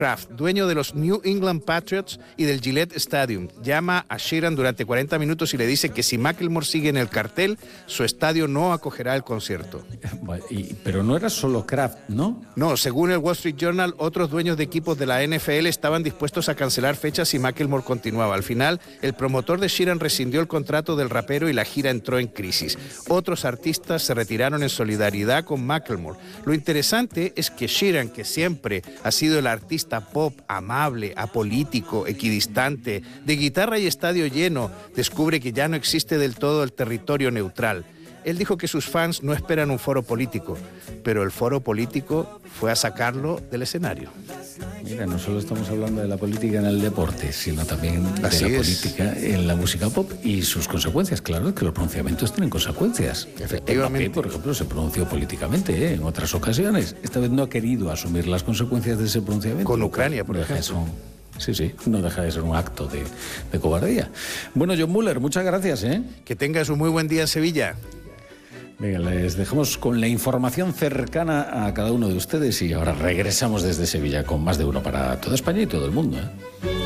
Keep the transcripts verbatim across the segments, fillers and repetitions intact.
Kraft, dueño de los New England Patriots y del Gillette Stadium, llama a Sheeran durante cuarenta minutos y le dice que si Macklemore sigue en el cartel, su estadio no acogerá el concierto. Pero no era solo Kraft, ¿no? No, según el Wall Street Journal, otros dueños de equipos de la N F L estaban dispuestos a cancelar fechas si Macklemore continuaba. Al final, el promotor de Sheeran rescindió el contrato del rapero y la gira entró en crisis. Otros artistas se retiraron en solidaridad con Macklemore. Lo interesante es que Sheeran, que siempre ha sido el artista pop amable, apolítico, equidistante, de guitarra y estadio lleno, descubre que ya no existe del todo el territorio neutral. Él dijo que sus fans no esperan un foro político, pero el foro político fue a sacarlo del escenario. Mira, no solo estamos hablando de la política en el deporte, sino también de Así la es. política en la música pop y sus consecuencias. Claro que los pronunciamientos tienen consecuencias. Efectivamente. Mbappé, por ejemplo, se pronunció políticamente ¿eh? en otras ocasiones. Esta vez no ha querido asumir las consecuencias de ese pronunciamiento. Con Ucrania, por No deja ejemplo. eso- Sí, sí, no deja de ser un acto de, de cobardía. Bueno, John Muller, muchas gracias. ¿eh? Que tengas un muy buen día en Sevilla. Venga, les dejamos con la información cercana a cada uno de ustedes y ahora regresamos desde Sevilla con más de uno para toda España y todo el mundo. ¿eh?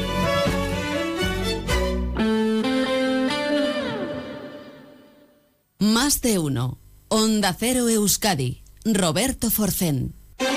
Más de uno. Onda Cero Euskadi. Roberto Forcén.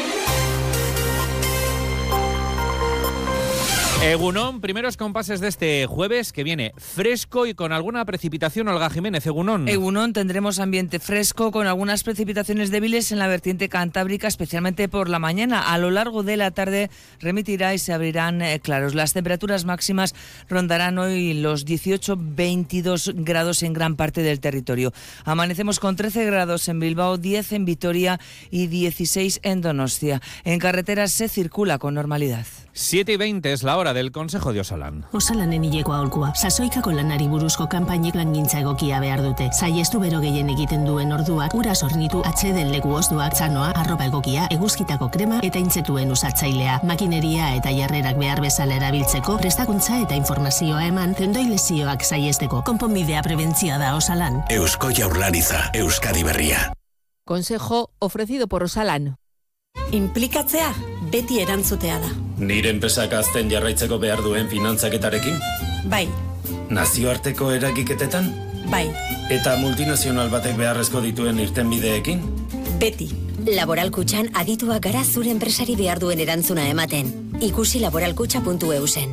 Egunon, primeros compases de este jueves que viene fresco y con alguna precipitación. Olga Jiménez, Egunon. Egunon, tendremos ambiente fresco con algunas precipitaciones débiles en la vertiente cantábrica, especialmente por la mañana. A lo largo de la tarde remitirá y se abrirán eh, claros. Las temperaturas máximas rondarán hoy los dieciocho a veintidós grados en gran parte del territorio. Amanecemos con trece grados en Bilbao, diez en Vitoria y dieciséis en Donostia. En carreteras se circula con normalidad. siete y veinte es la hora del Consejo de Osalan. Osalanen hileko aholkua. Sasoikako lanari buruzko kanpainek langintza egokia behar dute. Saiestu bero gehien egiten duen orduak, ura sornitu, atxeden leku ozduak, txanoa, arropa egokia, eguzkitako krema eta intzetuen usatzailea. Makineria eta jarrerak behar bezala erabiltzeko, prestakuntza eta informazioa eman, tendoi lesioak saiesteko. Konponbidea prebentzia da Osalan. Eusko Jaurlaritza, Euskadi Berria. Consejo ofrecido por Osalan. Inplikatzea beti erantzutea da. Nire enpresak azten jarraitzeko behar duen finantzaketarekin? Bai. Nazioarteko eragiketetan? Bai. Eta multinazional batek beharrezko dituen irtenbideekin? Beti. Laboral Kutxan adituak gara zure enpresari behar duen erantzuna ematen. Ikusi laboralkutxa puntu eusen.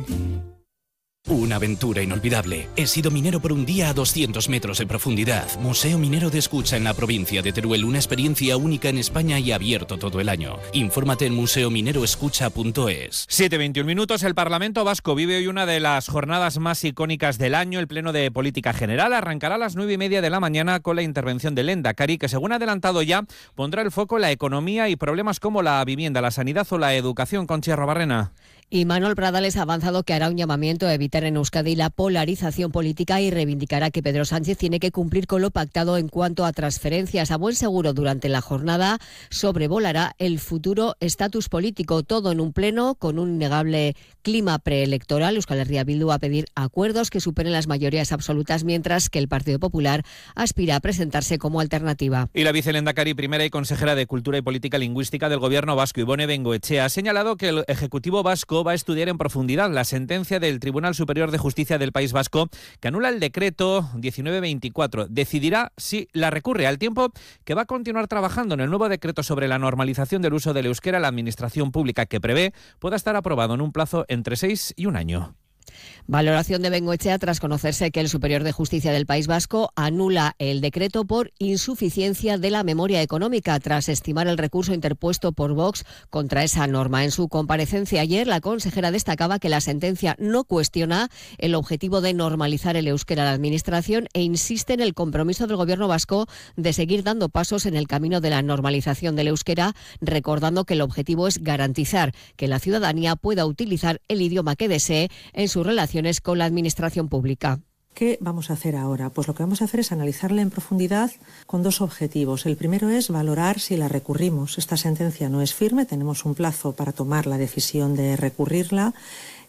Una aventura inolvidable. He sido minero por un día a doscientos metros de profundidad. Museo Minero de Escucha en la provincia de Teruel. Una experiencia única en España y abierto todo el año. Infórmate en museo minero escucha punto es. siete y veintiún minutos. El Parlamento Vasco vive hoy una de las jornadas más icónicas del año. El Pleno de Política General arrancará a las nueve y media de la mañana con la intervención del Lehendakari, que según ha adelantado ya, pondrá el foco en la economía y problemas como la vivienda, la sanidad o la educación. Conchi Arrobarrena. Y Manuel Pradales ha avanzado que hará un llamamiento a evitar en Euskadi la polarización política y reivindicará que Pedro Sánchez tiene que cumplir con lo pactado en cuanto a transferencias. A buen seguro, durante la jornada sobrevolará el futuro estatus político, todo en un pleno con un innegable clima preelectoral. Euskal Herria Bildu va a pedir acuerdos que superen las mayorías absolutas, mientras que el Partido Popular aspira a presentarse como alternativa. Y la vicelehendakari primera y consejera de Cultura y Política Lingüística del Gobierno vasco, Ibone Bengoechea, ha señalado que el Ejecutivo vasco va a estudiar en profundidad la sentencia del Tribunal Superior de Justicia del País Vasco que anula el decreto diecinueve veinticuatro. Decidirá si la recurre, al tiempo que va a continuar trabajando en el nuevo decreto sobre la normalización del uso del euskera en la administración pública, que prevé pueda estar aprobado en un plazo entre seis y un año. Valoración de Bengoechea tras conocerse que el Superior de Justicia del País Vasco anula el decreto por insuficiencia de la memoria económica, tras estimar el recurso interpuesto por Vox contra esa norma. En su comparecencia ayer, la consejera destacaba que la sentencia no cuestiona el objetivo de normalizar el euskera en la administración e insiste en el compromiso del Gobierno vasco de seguir dando pasos en el camino de la normalización del euskera, recordando que el objetivo es garantizar que la ciudadanía pueda utilizar el idioma que desee en sus relaciones con la administración pública. ¿Qué vamos a hacer ahora? Pues lo que vamos a hacer es analizarla en profundidad con dos objetivos. El primero es valorar si la recurrimos. Esta sentencia no es firme, tenemos un plazo para tomar la decisión de recurrirla.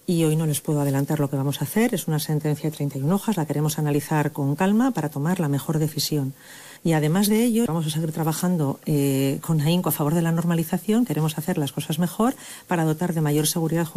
y hoy no les puedo adelantar lo que vamos a hacer. Es una sentencia de treinta y una hojas, la queremos analizar con calma para tomar la mejor decisión. Y además de ello, vamos a seguir trabajando eh, con ahínco a favor de la normalización. Queremos hacer las cosas mejor para dotar de mayor seguridad jurídica